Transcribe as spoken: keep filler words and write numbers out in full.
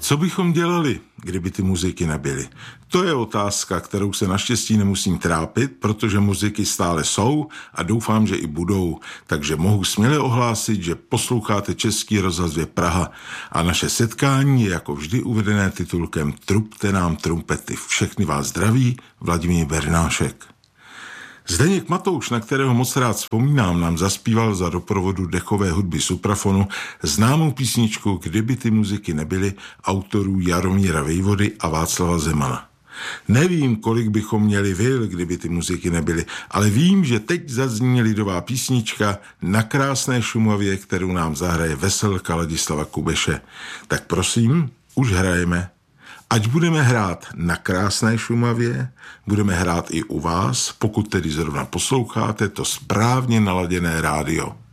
Co bychom dělali, kdyby ty muziky nebyly? To je otázka, kterou se naštěstí nemusím trápit, protože muziky stále jsou a doufám, že i budou. Takže mohu směle ohlásit, že posloucháte Český rozhlas dvě Praha a naše setkání je jako vždy uvedené titulkem Trubte nám trumpety. Všechny vás zdraví Vladimír Bernášek. Zdeněk Matouš, na kterého moc rád vzpomínám, nám zaspíval za doprovodu dechové hudby Suprafonu známou písničku Kdyby ty muziky nebyly autorů Jaromíra Vejvody a Václava Zemana. Nevím, kolik bychom měli vil, kdyby ty muziky nebyly, ale vím, že teď zazní lidová písnička Na krásné Šumavě, kterou nám zahraje Veselka Ladislava Kubeše. Tak prosím, už hrajeme. Ať budeme hrát na krásné Šumavě, budeme hrát i u vás, pokud tedy zrovna posloucháte to správně naladěné rádio.